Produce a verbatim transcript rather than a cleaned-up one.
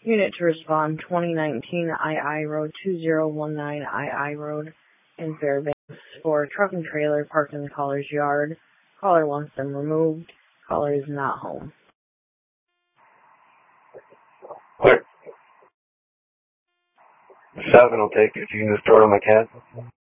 Unit to respond, twenty nineteen I I Road, two zero one nine I I Road in Fairbanks for a truck and trailer parked in the caller's yard. Caller wants them removed. Caller is not home. Quick. Seven will take it. You can just throw it on my cat.